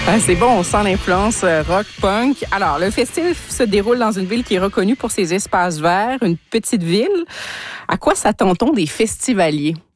Ah, c'est bon, on sent l'influence rock-punk. Alors, le festif se déroule dans une ville qui est reconnue pour ses espaces verts, une petite ville. À quoi s'attend-on des festivaliers?